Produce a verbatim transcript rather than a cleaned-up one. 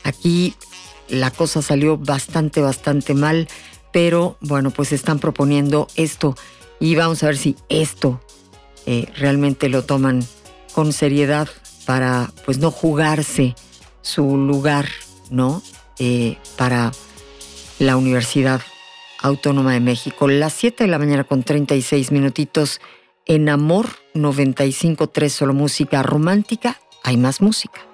Aquí la cosa salió bastante, bastante mal, pero bueno, pues están proponiendo esto y vamos a ver si esto eh, realmente lo toman con seriedad para pues no jugarse su lugar, ¿no? Eh, para la Universidad Autónoma de México. Las siete de la mañana con treinta y seis minutitos en Amor noventa y cinco punto tres, solo música romántica. Hay más música.